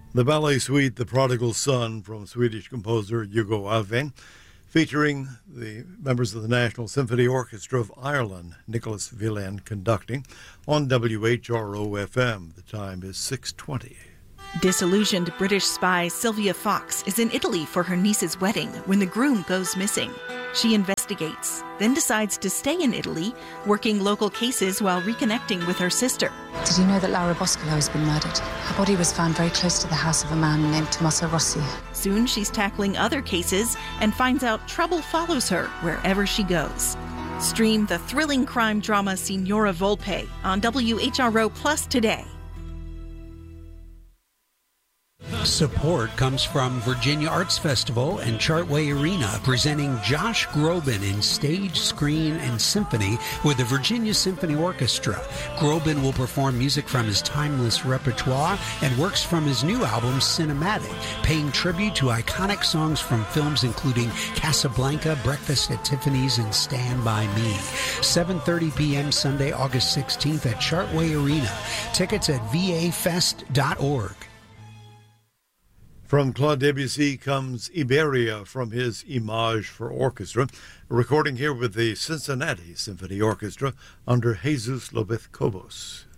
The ballet suite, The Prodigal Son, from Swedish composer Hugo Alvén, featuring the members of the National Symphony Orchestra of Ireland, Nicholas Villen conducting, on WHRO-FM. The time is 6:20. Disillusioned British spy Sylvia Fox is in Italy for her niece's wedding when the groom goes missing. She investigates, then decides to stay in Italy, working local cases while reconnecting with her sister. Did you know that Laura Boscolo has been murdered? Her body was found very close to the house of a man named Tommaso Rossi. Soon she's tackling other cases and finds out trouble follows her wherever she goes. Stream the thrilling crime drama Signora Volpe on WHRO Plus today. Support comes from Virginia Arts Festival and Chartway Arena, presenting Josh Groban in stage, screen, and symphony with the Virginia Symphony Orchestra. Groban will perform music from his timeless repertoire and works from his new album, Cinematic, paying tribute to iconic songs from films including Casablanca, Breakfast at Tiffany's, and Stand By Me. 7:30 p.m. Sunday, August 16th at Chartway Arena. Tickets at vafest.org. From Claude Debussy comes Iberia from his Image for Orchestra, a recording here with the Cincinnati Symphony Orchestra under Jesus Lopez Cobos.